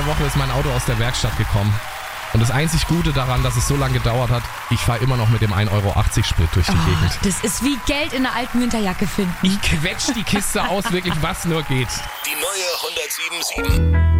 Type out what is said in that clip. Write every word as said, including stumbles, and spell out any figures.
der Woche ist mein Auto aus der Werkstatt gekommen. Und das einzig Gute daran, dass es so lange gedauert hat, ich fahre immer noch mit dem ein Euro achtzig Sprit durch die Oh, Gegend. das ist wie Geld in einer alten Winterjacke finden. Ich quetsch die Kiste aus, wirklich was nur geht. Die neue hundertsieben Komma sieben.